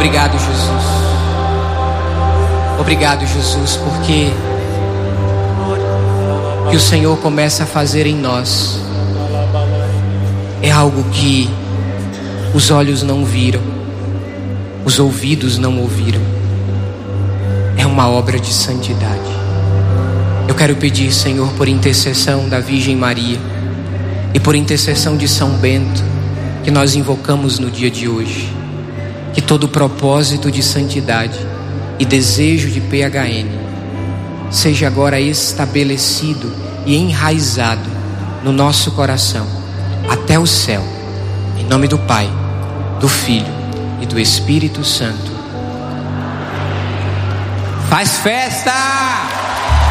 Obrigado, Jesus. Obrigado, Jesus, porque o que o Senhor começa a fazer em nós é algo que os olhos não viram, os ouvidos não ouviram. É uma obra de santidade. Eu quero pedir, Senhor, por intercessão da Virgem Maria e por intercessão de São Bento, que nós invocamos no dia de hoje, que todo propósito de santidade e desejo de PHN seja agora estabelecido e enraizado no nosso coração até o céu, em nome do Pai, do Filho e do Espírito Santo. Faz festa!